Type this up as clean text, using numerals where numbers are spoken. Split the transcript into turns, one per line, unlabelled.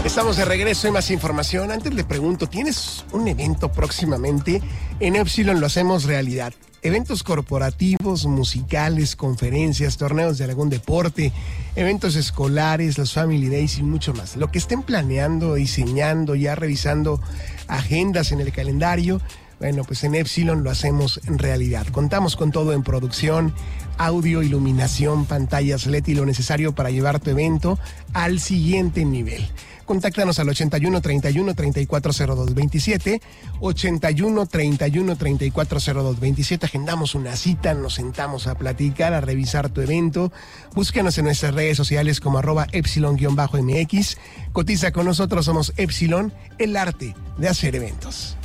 Estamos de regreso y más información. Antes le pregunto, ¿tienes un evento próximamente? En Epsilon lo hacemos realidad. Eventos corporativos, musicales, conferencias, torneos de algún deporte, eventos escolares, los Family Days y mucho más. Lo que estén planeando, diseñando, ya revisando agendas en el calendario, bueno, pues en Epsilon lo hacemos en realidad. Contamos con todo en producción, audio, iluminación, pantallas LED y lo necesario para llevar tu evento al siguiente nivel. Contáctanos al 81 31 3402 27, 81 31 3402 27. Agendamos una cita, nos sentamos a platicar, a revisar tu evento. Búscanos en nuestras redes sociales como @Epsilon_MX. Cotiza con nosotros, somos Epsilon, el arte de hacer eventos.